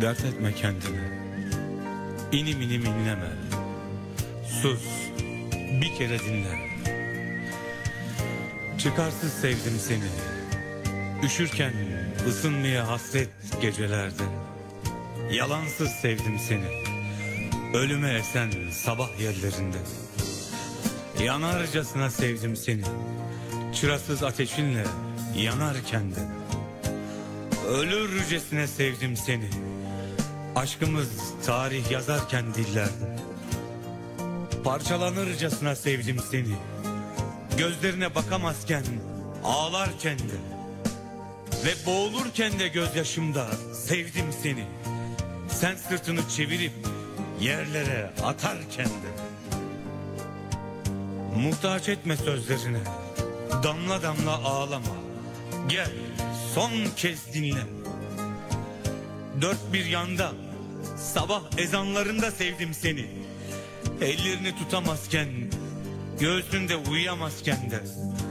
Dert etme kendine, İnim inim inleme. Sus, bir kere dinle. Çıkarsız sevdim seni, üşürken ısınmaya hasret gecelerde. Yalansız sevdim seni, ölüme esen sabah yerlerinde. Yanarcasına sevdim seni, çırasız ateşinle yanarken de. Ölürcesine sevdim seni, aşkımız tarih yazarken dillerde. Parçalanırcasına sevdim seni, gözlerine bakamazken ağlarken de. Ve boğulurken de gözyaşımda sevdim seni, sen sırtını çevirip yerlere atarken de. Muhtaç etme sözlerine, damla damla ağlama. Gel son kez dinle. Dört bir yanda sabah ezanlarında sevdim seni, ellerini tutamazken, göğsünde uyuyamazken de.